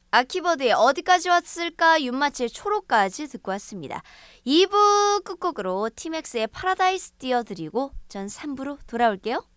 아키버드의 어디까지 왔을까 윤마치의 초록까지 듣고 왔습니다. 2부 끝곡으로 티맥스의 파라다이스 띄워드리고 전 3부로 돌아올게요.